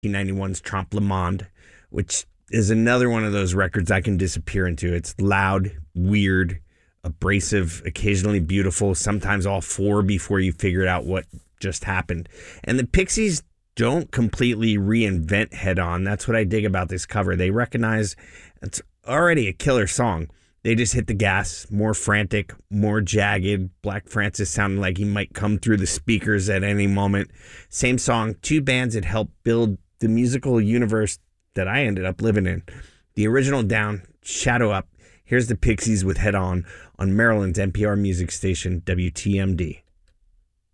1991's Trompe Le Monde, which is another one of those records I can disappear into. It's loud, weird, abrasive, occasionally beautiful, sometimes all four before you figured out what just happened. And the Pixies don't completely reinvent Head On. That's what I dig about this cover. They recognize it's already a killer song. They just hit the gas, more frantic, more jagged. Black Francis sounding like he might come through the speakers at any moment. Same song, two bands that helped build the musical universe that I ended up living in. The original down, shadow up. Here's the Pixies with Head On Maryland's NPR music station, WTMD.